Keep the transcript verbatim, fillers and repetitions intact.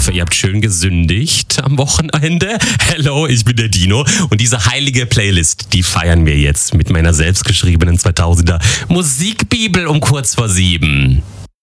hoffe, ihr habt schön gesündigt am Wochenende. Hello, ich bin der Dino und diese heilige Playlist, die feiern wir jetzt mit meiner selbstgeschriebenen zweitausender Musikbibel um kurz vor sieben.